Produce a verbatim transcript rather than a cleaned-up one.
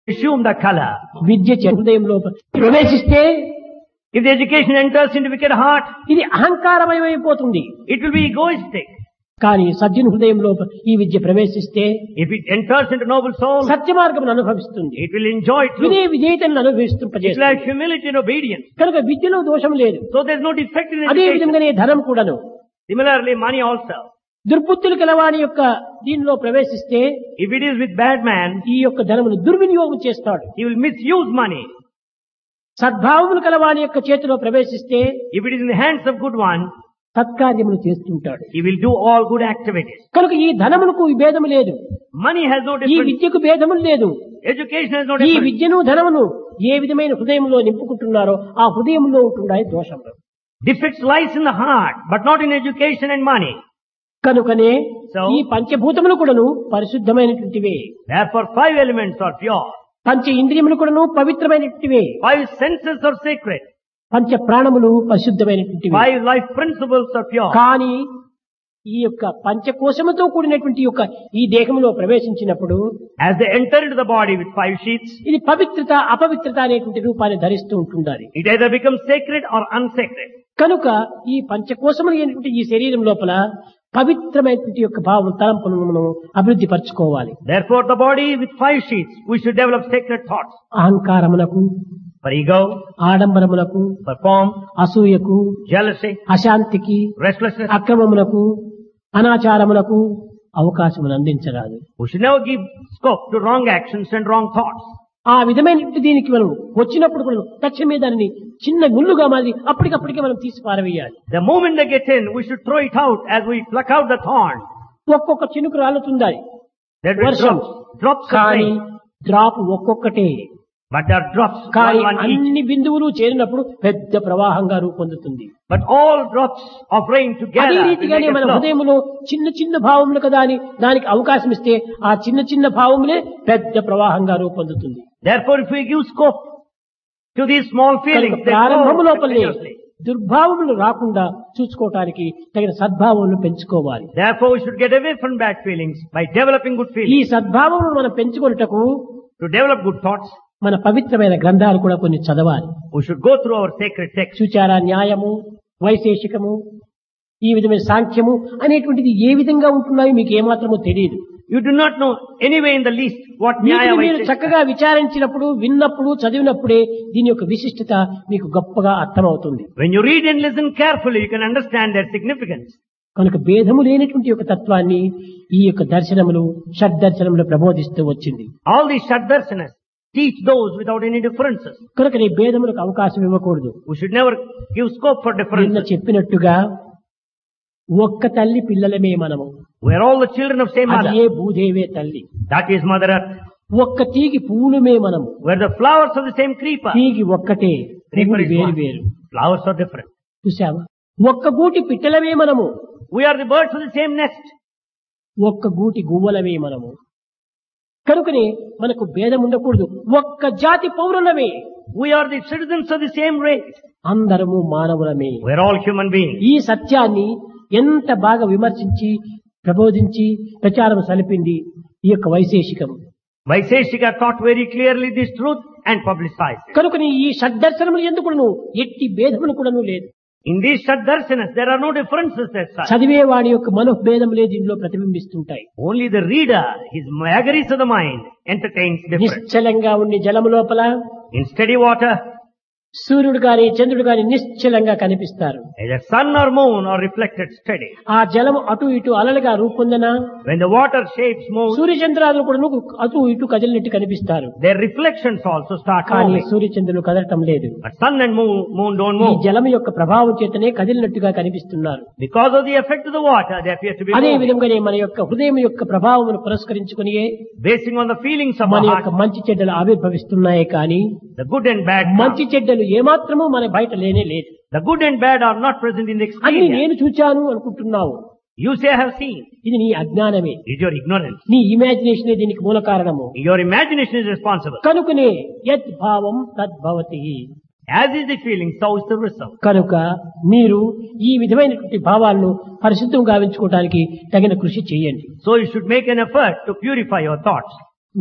assume the color. విద్య హృదయంలో ప్రవేశిస్తే If the education enters into wicked heart, ఇది అహంకారమయమైపోతుంది. it will be egoistic. కానీ సజ్జన హృదయంలో ఈ విద్య ప్రవేశిస్తే If it enters into noble soul, సత్య మార్గం అనుభవిస్తుంది. it will enjoy truth. వినయ విధేయతను It will అనుభవిస్తుంపజేస్తుంది. have humility and obedience. కనుక విద్యలో దోషం లేదు. So there is no defect in అదే education. విధంగానే ధనం కూడాను Similarly, money also. దుర్బుద్ధులు కలవాని యొక్క దీనిలో ప్రవేశిస్తే If it is with bad man, ఈ యొక్క ధనమును దుర్వినియోగం చేస్తాడు. he will misuse money. సద్భావములు కలవాని యొక్క చేతిలో ప్రవేశిస్తే If it is in the hands of good one, సత్కార్యములు చేస్తుంటాడు. he will do all good activities. కనుక ఈ ధనములకు ఈ భేదము లేదు. Money has no ఈ difference. విద్యకు భేదము లేదు. Education has no ఈ difference. విద్యను ధనమును ఏ విధమైన హృదయంలో నింపుకుంటున్నారో ఆ హృదయంలో ఉంటున్నాయి దోషములు. Defects lies in the heart, but not in education and money. కనుకనే So, ఈ పంచభూతములు కూడాను పరిశుద్ధమైనటువంటివే. therefore five elements are pure. పంచ ఇంద్రియములు కూడాను పవిత్రమైనటువంటివే. Five senses are sacred. పంచ ప్రాణములు పరిశుద్ధమైనటువంటివి. Five life principles are pure. కానీ ఈ యొక్క పంచకోశముతో కూడినటువంటి యొక్క ఈ దేహంలో ప్రవేశించినప్పుడు As they enter into the body with five sheaths, ఇది పవిత్రత అపవిత్రత అనేటువంటి రూపాన్ని ధరిస్తూ ఉంటుండాలి. it either becomes sacred or unsacred. కనుక ఈ పంచకోశములు అయినటువంటి ఈ శరీరం లోపల పవిత్రమైనటువంటి యొక్క భావం తలంపులను మనం అభివృద్ధి పరచుకోవాలి. Therefore the body with five sheaths, we should develop sacred thoughts. అహంకారమునకు, For ego, ఆడంబరమునకు, for form, అసూయకు, jealousy, అశాంతికి, restlessness. అక్రమమునకు, అనాచారములకు అవకాశమును అందించరాదు. We should never give scope to wrong actions and wrong thoughts. ఆ విధమైనటువంటి దీనికి మనం వచ్చినప్పుడు కూడా తక్షణమే దానిని చిన్న ముళ్ళుగా మాది అప్పటికప్పటికే మనం తీసి పారవేయాలి. The moment they get in, we should throw it out as we pluck out the thorn. ఒక్కొక్క చినుకు రాలుతుండాలి. That will వర్షం. drops, drops of కానీ rain. డ్రాప్ ఒక్కొక్కటే. But there are drops, కానీ one, one each. అన్ని బిందువులు చేరినప్పుడు పెద్ద ప్రవాహంగా రూపొందుతుంది. But all drops of rain అదే together will రీతిగానే make a మన flow. హృదయంలో చిన్న చిన్న భావములు కదా అని దానికి అవకాశం ఇస్తే ఆ చిన్న చిన్న భావములే పెద్ద ప్రవాహంగా రూపొందుతుంది. Therefore, if we give scope to these small feelings, కనుక they ప్రారంభము flow లోపలే continuously. దుర్భావములు రాకుండా చూసుకోవటానికి తగిన సద్భావములు పెంచుకోవాలి. Therefore, we should get away from bad feelings by developing good ఈ feelings. సద్భావమును మనం పెంచుకొనుటకు To develop good thoughts, మన పవిత్రమైన గ్రంథాలు కూడా కొన్ని చదవాలి. we should go through our sacred texts. సుచార న్యాయము, వైశేషికము, ఈ విధమైన సాంఖ్యము అనేటువంటిది ఏ విధంగా ఉంటున్నాయో మీకు ఏమాత్రమో తెలియదు. You do not know anyway in the least what Nyaya వీటిని మీరు Vaisheshika. చక్కగా విచారించినప్పుడు, విన్నప్పుడు, చదివినప్పుడే దీని యొక్క విశిష్టత మీకు గొప్పగా అర్థమవుతుంది. When you read and listen carefully, you can understand their significance. కనుక భేదము లేనటువంటి యొక్క తత్వాన్ని ఈ యొక్క దర్శనములు షడ్దర్శనములు ప్రబోధిస్తూ వచ్చింది. All these Shaddarsanas teach those without any differences. కనుక నీ భేదములకు అవకాశం ఇవ్వకూడదు. We should never give scope for నిన్న differences. చెప్పినట్టుగా ఒక్క తల్లి పిల్లలమే మనము. We are all the children of same అదే mother. భూదేవే తల్లి. That is Mother Earth. ఒక్క తీగి పూలుమే మనము. We are the flowers of the same creeper. తీగి ఒక్కటే, Creeper పువ్వులు is వేరు one. వేరు. Flowers are different. చూసావా? ఒక్క గూటి పిట్టలమే మనము. We are the birds of the same nest. ఒక్క గూటి గువ్వలమే మనము. కనుకనే మనకు భేదం ఉండకూడదు. ఒక్క జాతి పౌరులమే. We are the citizens of the same race. అందరము మానవులమే. We are all human beings. ఈ సత్యాన్ని ఎంత బాగా విమర్శించి ప్రబోధించి ప్రచారం సలిపింది ఈ యొక్క వైశేషికం. Vaisheshika taught very clearly this truth and publicized it. కనుకని ఈ షడ్దర్శనములు ఎందుకును ఎట్టి భేదములు కూడాను లేదు. In these Shaddarsanas, there are no differences as such. చదివేవాడి యొక్క మనోభేదములే దీనిలో ప్రతిబింబిస్తుంటాయి. Only the reader, his vagaries of the mind, entertains difference. నిశ్చలంగా ఉండి జలము లోపల In steady water, సూర్యుడు గాని చంద్రుడు గాని నిశ్చలంగా కనిపిస్తారు. either sun or moon are reflected steady. ఆ జలము అటు ఇటు అలలుగా రూపొందన When the water shapes move, సూర్యచంద్రాలు కూడా అటు ఇటు కదిలినట్టు కనిపిస్తారు. their reflections also start కానీ moving. సూర్యచంద్రులు కదలటం లేదు. But sun and moon, moon don't ఈ move. జలము యొక్క ప్రభావం చేతనే కదిలినట్టుగా కనిపిస్తున్నారు. Because of the effect of the water, they appear to be అదే moving. విధంగానే మన యొక్క హృదయం యొక్క ప్రభావమును పురస్కరించుకుని Basing on the feelings of మన our యొక్క heart, మంచి చెడ్డలు ఆవిర్భవిస్తున్నాయి. కానీ the good and bad మంచి come. చెడ్డలు ఏమాత్రము మన బయట లేనే లేదు. The good and bad are not present in the అన్ని exterior. నేను చూచాను అనుకుంటున్నావు. You say I have seen. ఇది నీ అజ్ఞానమే. It's your ignorance. నీ ఇమాజినేషనే దీనికి మూల కారణము. Your imagination is responsible. కనుకనే యత్ భావం తద్భవతి. As is the feeling, so is the result. కనుక మీరు ఈ విధమైనటువంటి భావాలను పరిశుద్ధం గావించుకోవడానికి తగిన కృషి చేయండి. So you should make an effort to purify your thoughts.